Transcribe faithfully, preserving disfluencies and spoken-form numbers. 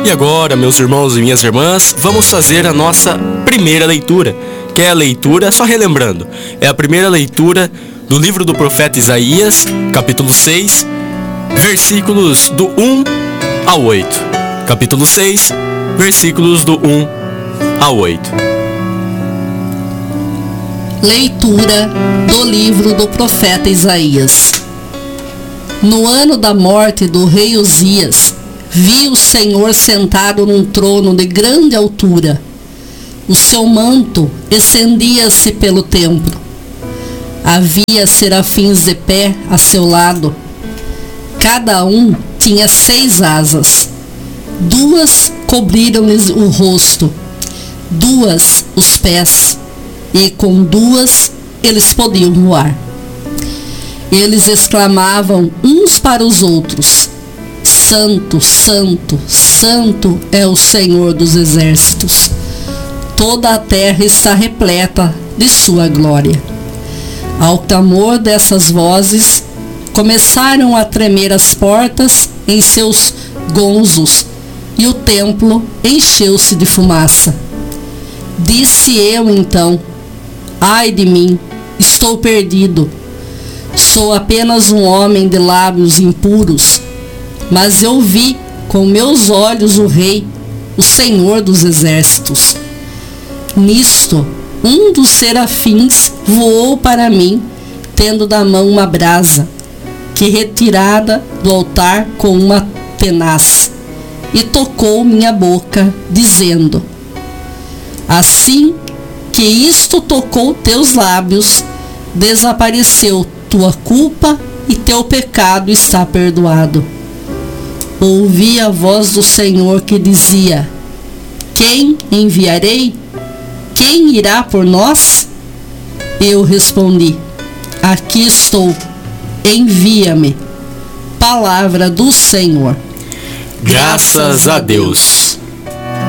E agora, meus irmãos e minhas irmãs, vamos fazer a nossa primeira leitura, que é a leitura, só relembrando, é a primeira leitura do livro do profeta Isaías, capítulo seis, versículos do um ao oito. Capítulo seis, versículos do um ao oito. Leitura do livro do profeta Isaías. No ano da morte do rei Uzias, vi o Senhor sentado num trono de grande altura. O seu manto estendia-se pelo templo. Havia serafins de pé a seu lado. Cada um tinha seis asas. Duas cobriram-lhes o rosto, duas os pés, e com duas eles podiam voar. Eles exclamavam uns para os outros: Santo, Santo, Santo é o Senhor dos exércitos. Toda a terra está repleta de sua glória. Ao clamor dessas vozes, começaram a tremer as portas em seus gonzos, e o templo encheu-se de fumaça. Disse eu então: ai de mim, estou perdido. Sou apenas um homem de lábios impuros, mas eu vi com meus olhos o Rei, o Senhor dos exércitos. Nisto, um dos serafins voou para mim, tendo na mão uma brasa, que retirada do altar com uma tenaz, e tocou minha boca, dizendo: assim que isto tocou teus lábios, desapareceu tua culpa e teu pecado está perdoado. Ouvi a voz do Senhor que dizia: quem enviarei? Quem irá por nós? Eu respondi: aqui estou, envia-me. Palavra do Senhor. Graças a Deus.